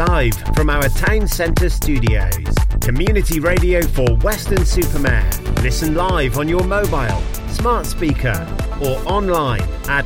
Live from our town centre studios. Community radio for Weston-super-Mare. Listen live on your mobile, smart speaker or online at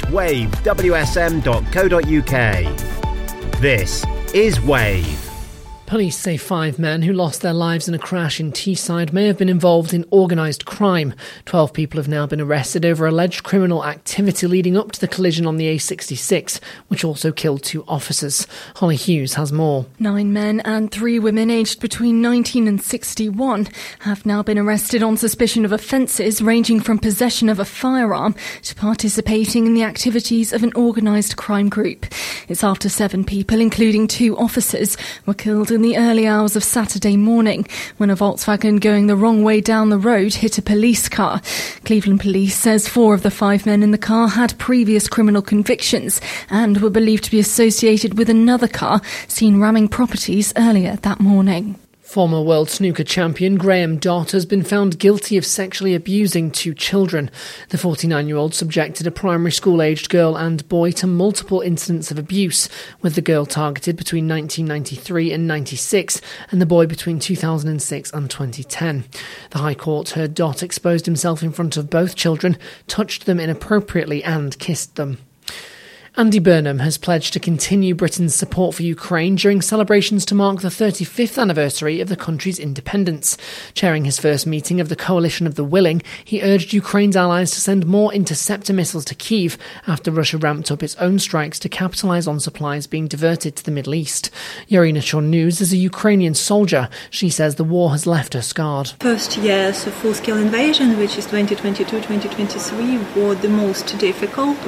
wavewsm.co.uk. This is Wave. Police say 5 men who lost their lives in a crash in Teesside may have been involved in organised crime. 12 people have now been arrested over alleged criminal activity leading up to the collision on the A66, which also killed 2 officers. Holly Hughes has more. 9 men and 3 women aged between 19 and 61 have now been arrested on suspicion of offences ranging from possession of a firearm to participating in the activities of an organised crime group. It's after 7 people, including 2 officers, were killed in the early hours of Saturday morning when a Volkswagen going the wrong way down the road hit a police car. Cleveland Police says 4 of the 5 men in the car had previous criminal convictions and were believed to be associated with another car seen ramming properties earlier that morning. Former world snooker champion Graham Dott has been found guilty of sexually abusing 2 children. The 49-year-old subjected a primary school-aged girl and boy to multiple incidents of abuse, with the girl targeted between 1993 and 96 and the boy between 2006 and 2010. The High Court heard Dott exposed himself in front of both children, touched them inappropriately and kissed them. Andy Burnham has pledged to continue Britain's support for Ukraine during celebrations to mark the 35th anniversary of the country's independence. Chairing his first meeting of the Coalition of the Willing, he urged Ukraine's allies to send more interceptor missiles to Kyiv after Russia ramped up its own strikes to capitalise on supplies being diverted to the Middle East. Yarina Chornuz is a Ukrainian soldier. She says the war has left her scarred. First years of full-scale invasion, which is 2022-2023, were the most difficult.